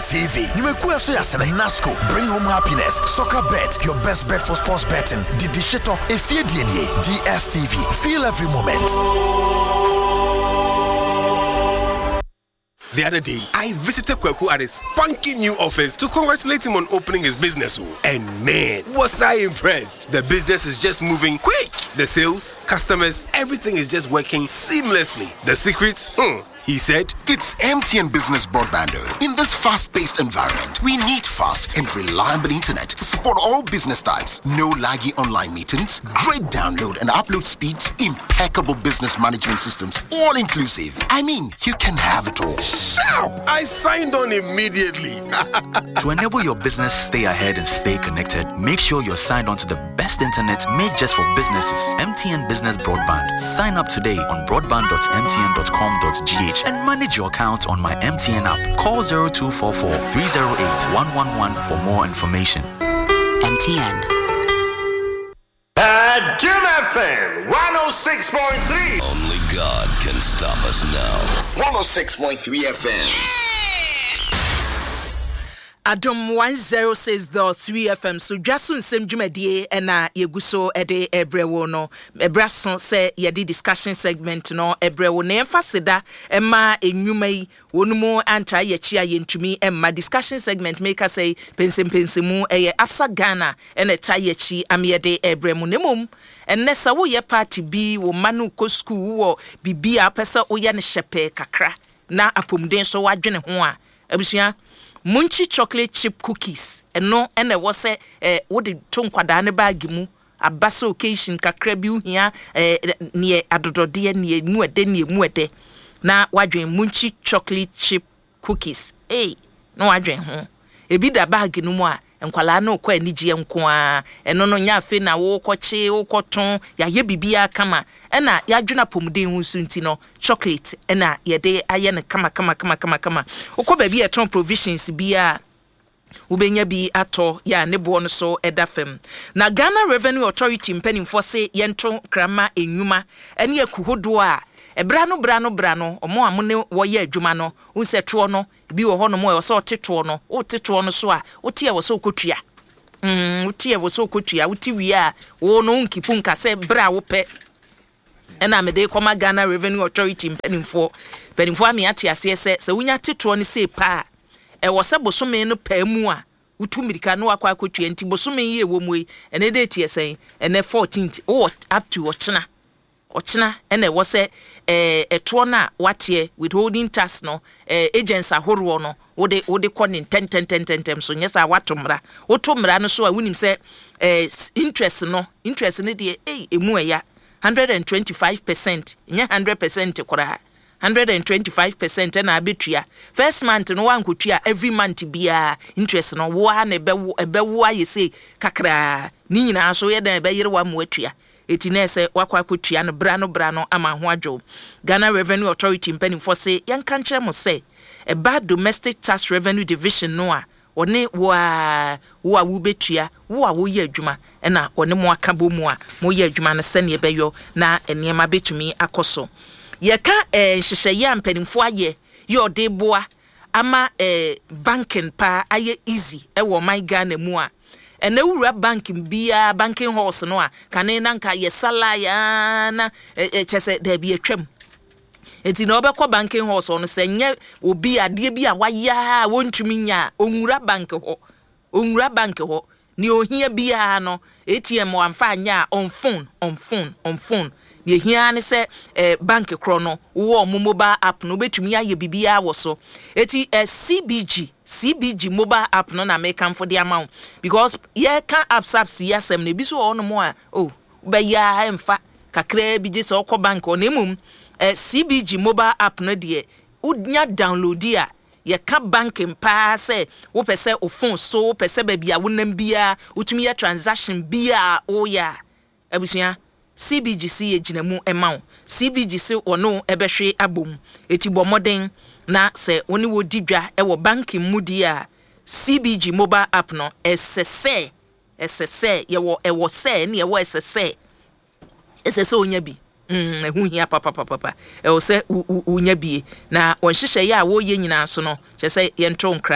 TV. Nimekuwa so yasena Nasco. Bring home happiness. Soccer bet. Your best bet for sports betting. Didi Sheto. Efie DNA. DSTV. Feel every moment. The other day, I visited Kweku at his spunky new office to congratulate him on opening his business. And man, was I impressed. The business is just moving quick. The sales, customers, everything is just working seamlessly. The secret? He said, it's MTN Business Broadband. In this fast-paced environment, we need fast and reliable internet to support all business types. No laggy online meetings, great download and upload speeds, impeccable business management systems, all inclusive. I mean, you can have it all. Sharp! I signed on immediately. To enable your business stay ahead and stay connected, make sure you're signed on to the best internet made just for businesses. MTN Business Broadband. Sign up today on broadband.mtn.com.gh and manage your account on my MTN app. Call 0244 308 111 for more information. MTN. At Jim FM 106.3. Only God can stop us now. 106.3 FM. Adom 106.3 FM so jasun sem dwumadie na yeguso ede ebrewo no ebraso se yedi discussion segment no ebrewo na emfasida ema enwuma yi wonumu anta yechi ayentumi emma discussion segment maker say pensempensemu eye afsa Ghana ene ta yechi amyede ebremu nemum ennesa wo ye party bi wo manu ko school wo bibia pesa wo ye ne shepe kakra na apomden so wadwene ho a abusua Munchi chocolate chip cookies eno ene wo se wode to nkwada ne bag mu abasa occasion kakra bi uhia ne adodode ne muede na wadwen munchi chocolate chip cookies no wadwen ho ebi da bag no mu a enkwala na okwa anigye nko a eno no nya afi na wo koche wo koton ya ye bibia kama ena ya dwena pomuden hu sunti no chocolate ena ye de aye ne kama okwa bia eton provisions bia ubenya bi ato ya ne bo no so edafem na Ghana Revenue Authority mpanimfo se yento krama enwuma ene akuhodo a brano omo amune wo ye adwuma no unseto no bi wo ho no mo wo so teto no o teto no so a wotie wo so kotua wotie wo so kotua wotie wi a wo no nkipu nkase bra wo pe ena me de koma Ghana Revenue Authority mpanimfo ami ate ase se wunya teto no se pa wo se bosome no pa mu a wutu mirika no akwa kotua nti bosome ye wo mu ene de tie sen ene 14th up to ochina ene wo se eto na watie withholding tax no agents ahoro no wode konin 10 so nyesa watomra wotomra no so a wunim se interest ne de emu ya 125% nya 100% kora 125% na abetua first month no wankotua every month bia interest no wo ha na ebewo ayese kakra ni nyina so ye da ebeyere wa mu atua etinese wakwa kotua no brano ama ho adwo Ghana Revenue Authority mpanimfo se yanka nkyere mo se eba domestic tax revenue division no a one wo a wo betua wo ye adwuma na one mo aka bomu a mo ye adwuma no se ne ebeyo na enema betumi akoso yeka hyehyeye mpanimfo aye ye ode boa ama banking pa aye easy wo my Ghana mu a ene wura banking bia banking house no a kane nanka ye sala ya na chese da bi atwam enti na obekọ banking house no se nye obi ade bia waya wontumi nya onwura bank ho ni ohia bia no ATM amfa nya on phone ye hia ne se bank kro no wo mobile app no betumi aye bibia wo so eti CBG mobile app no na make am for the amount because ye can apps yasem na bi so ono mo a be ya emfa kakra bi je so bank o nemum CBG mobile app no de unya download ya ye ka banking pa se wo pese o phone so pese ba bia wonam bia utumi ya transaction bia o ya abusia CBGC ejinamu emaw CBGC ono ebehwe abom etibo moden na se woni wo didwa ewo banking mudi a CBG mobile app no SSE yewo ewo se ne yewo SSE onya bi ehu hia papa ewo se unya bi na wonhyehyɛ ya wo ye nyina so no kyese ye nto nkra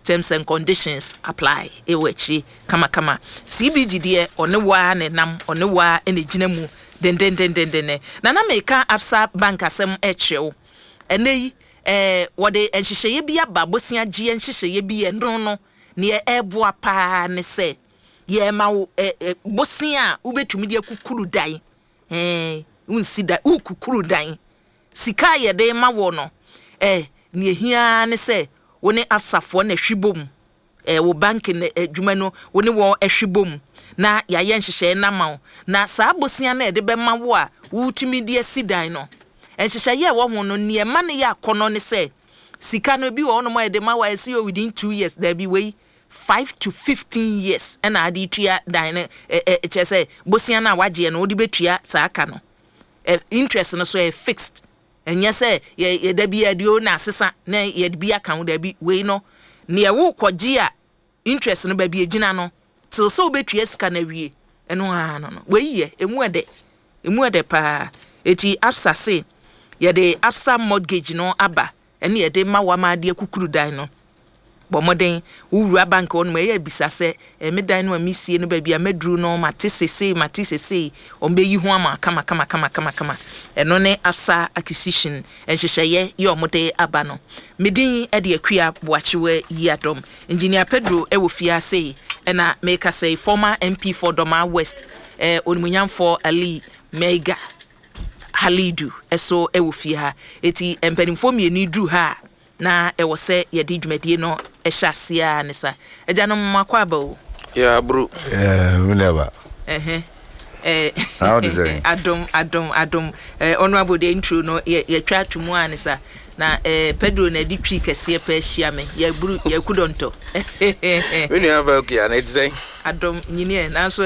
terms and conditions apply ewechi kama CBG de one wa ne nam one wa ene ginamu den na meka Absa bank asem echew enei wode enhyehyeye bia babosia gie enhyehyeye bia no ne eboa pa ne se ye ma bosia ubetumi de kukuru dan unsida ukukuru dan sika ye de ma wo no ne hia ne se woni afsafo na hwibom wo bank na adwuma no woni wo hwibom na ya ye nhyehyeye na ma na saa bosia na de be ma wo a wutumi de asidan no nhyehyeye wo ho no ne ma ne ya kono ne se sika no bi wo no ma de ma wa esi within 2 years there be way 5 to 15 years and adi tua dan chese bosia na waje no odi betua saa aka no interest no so fixed enya se ye da bia dio na asesa na ye bia kan da bi we no ne wo kwaji a interest no ba bia gina no till so betua sika na wie eno ha no we ye emu ede pa eti Absa se ye de Absa mortgage no aba ene ye de ma wa ma de kukuru dan no bomoden wura bank on me bisa se me dan no amisie no ba bia medru no matesese on be yi ho ama kama eno ne Absa acquisition enhyehyeye ye omode aba no medin e de akua boachewe yadom engineer Pedro ewofia sei ena make say former MP for Doma West onmunyamfo Ali Mega Halidu eso ewofia eti empanimfo mieni dru ha na e wose ye di dwumadie no e hyasia ne sa agya no makwa ba o ya bro whenever how does it adom honorable the intro no ye twa tumu an sa na Pedro na di twi kese pa hia me ya buru ya kudonto we ni aba okay na it's adom nyine na so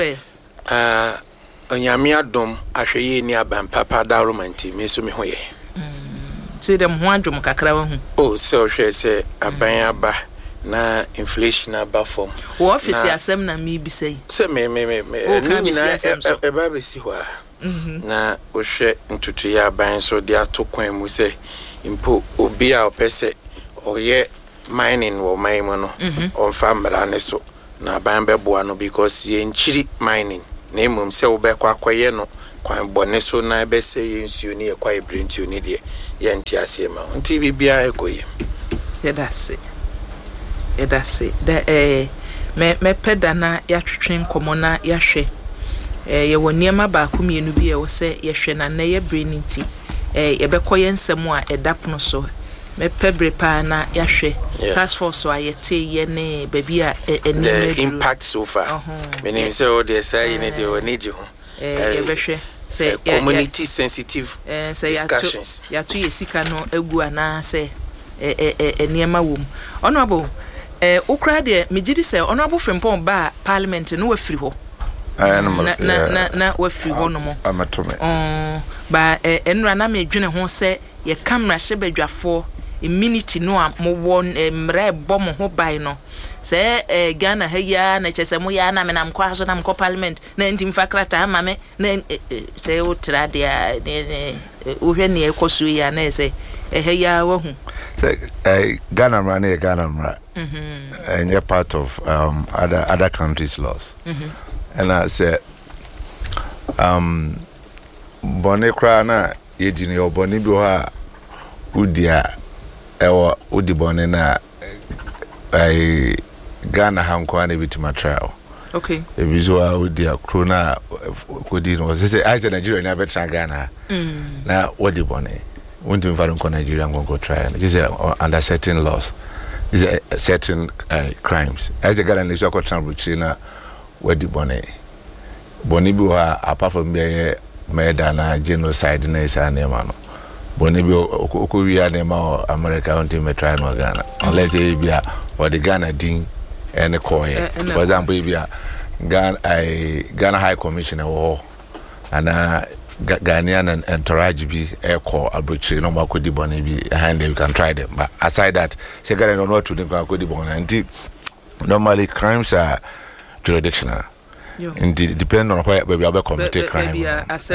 onyame adom ahweye ni aban papa da romanti me so me hoye so dem ho adom kakra wa hu oh so hwe se aban aba na inflation aba form wo office asem na mi bi sei se me ni na e ba be si ho a na wo hwe ntutu ya aban so de atokwan mu se impo obi a opese oye mining wo mine no on famra ne so na aban be boa no because ye nchiri mining na emum se wo be kwakoye no kwan bone so na be se ye nsuo ni ye kwa ebrentio ni de ye nti ase ma nti bibia ekoye edase da me peda na ya twetwen nkomo na ya hwe ye woniema ba ko mienu bi e wo se ye hwe na na ye breni nti ye be koye nsem a edapono so me pebre pa na ya hwe task force a yete ye ne baby a the impact so far meaning say all the say ne de oni ji ho ye be hwe say community sensitive discussions ya to ye sika no egu ana say niema wom honorable ukra de megidi say honorable frimpon ba parliament no wafiri ho na wafiri ho no mo amatome ba enra na medwene ho say ye camera hyebadwafo immunity no a mo won mra bom ho bai no say Ghana ha ya na chese mo ya na me nam kwa so nam ko parliament na ntim fakrata ama me na say o trade a o hwe ne ekoso ya na say ha ya wo hu say Ghana mra Ghana mra and you're part of other countries laws and I said bonekra na yedini oboni bi ha udia ewo udibone na Ghana hanko na bitima trial okay e visual udia krona kodi no say I say Nigeria na betra Ghana na udibone won't invite ko Nigeria go trial just under certain laws is certain crimes as a Ghana is ko transfer na udibone boni bi ha apart from be murder na genocide na isa na no boni bi okowia na ma America on team try no Ghana unless e bia or the Ghana din and koye for example bia Ghana High Commissioner wo ana Ghanaian and entourage bi eko abrochire no makodi boni bi hand you can try them but aside that say Ghana no to them makodi boni and normally crimes are jurisdictional Indeed, depending on where we are committed crime. It's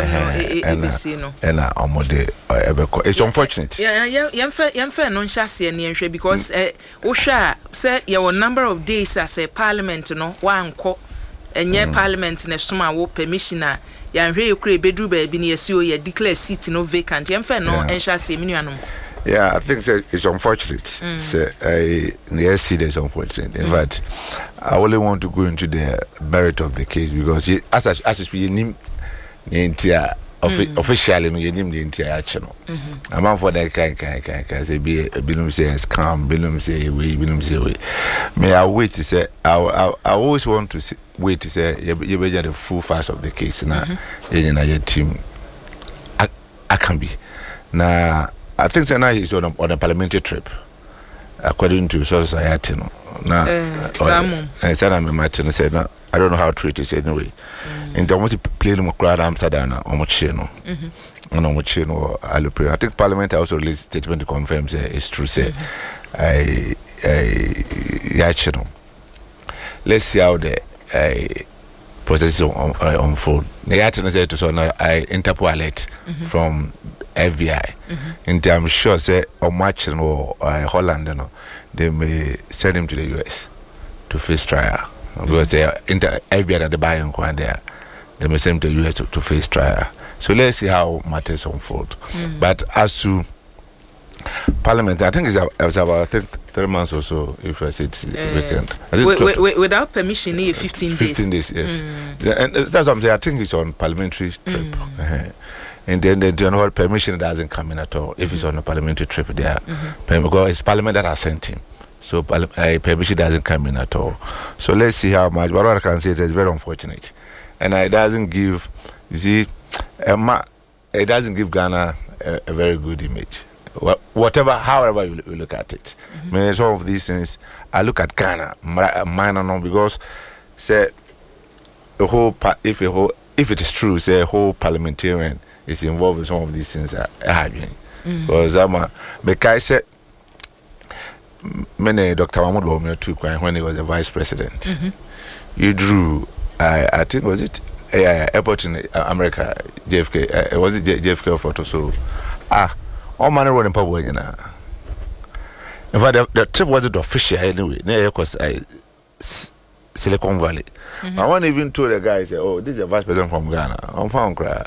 unfortunate. Yeah, non chassis because Osha said your number of days as a parliament, no one call and yet parliament in a summer war permissioner. Yan Ray Cray bedroom baby near you declare seat no vacant. Yamfa no and chassis minimum. Yeah, I think it's unfortunate. So yes, it is unfortunate. In fact, I only want to go into the merit of the case because as we name the officially we name the entire action. I'm on for that kind say be bilum say scam, bilum say we. May I wait to say I always want to wait to say you be the full facts of the case now. In your team, I can be now. I think now he's on a parliamentary trip, according to society. Now, Sam Martin said, "No, I don't know how to treat it anyway." And they want to play them crowd Amsterdam or Mochino, and on Mochino, I think Parliament also released a statement to confirm it's true. Say, let's see how the process unfold. The Yatin said to so now I Interpol alert from FBI. And I'm sure say or matching or Holland, they may send him to the US to face trial because they are FBI at the buying one there. They may send him to the US to face trial. So let's see how matters unfold. But as to Parliament, I think it's about 3 months or so. If I say it's vacant, without permission, 15 days. 15 days, yes. And that's what I'm saying. I think it's on parliamentary trip. And then the permission doesn't come in at all if it's on a parliamentary trip there. Because it's Parliament that has sent him. So permission doesn't come in at all. So let's see how much. But what I can say is it's very unfortunate. And it doesn't give, you see, it doesn't give Ghana a very good image. However you look at it. I mean, some of these things, I look at Ghana, minor no, because say if it is true, say a whole parliamentarian is involved in some of these things are happening. Because I said many Dr. Mahmoud Bawumia took when he was the vice president. You drew I think was it airport in America, JFK, was it JFK photo? So all manner running public, you know. In fact, the trip wasn't official anyway. Because Silicon Valley. I want even told the guy, say, "Oh, this is a vice president from Ghana." I'm found cry.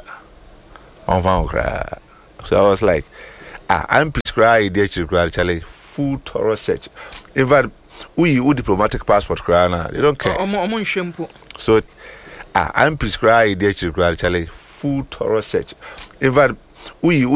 So I was like, I'm prescribed actually full thorough search. In fact, who diplomatic passport cry they don't care. So I'm prescribed actually full thorough search. In fact, who